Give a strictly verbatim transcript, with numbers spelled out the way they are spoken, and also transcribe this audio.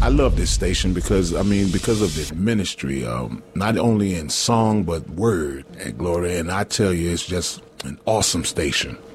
I love this station because, I mean, because of the ministry, um, not only in song, but word at Glory. And I tell you, it's just an awesome station.